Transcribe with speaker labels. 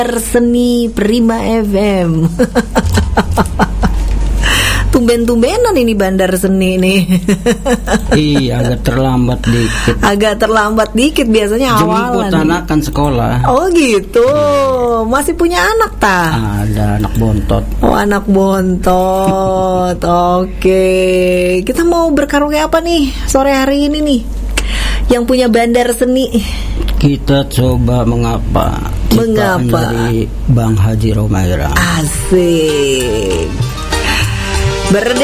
Speaker 1: Seni Prima FM. Tumben-tumbenan ini Bandar Seni nih.
Speaker 2: Iya, agak terlambat dikit.
Speaker 1: Agak terlambat dikit, biasanya awalan.
Speaker 2: Jemput anak kan sekolah.
Speaker 1: Oh gitu. Masih punya anak ta?
Speaker 2: Ada anak bontot.
Speaker 1: Oh, anak bontot. Oke. Kita mau berkaraoke apa nih sore hari ini nih? Yang punya Bandar Seni.
Speaker 2: Kita coba mengapa. Dari Bang Haji Romaira.
Speaker 1: Asik.